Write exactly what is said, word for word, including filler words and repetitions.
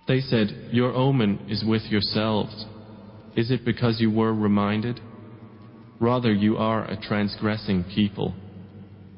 They said, "Your omen is with yourselves. Is it because you were reminded? Rather, you are a transgressing people."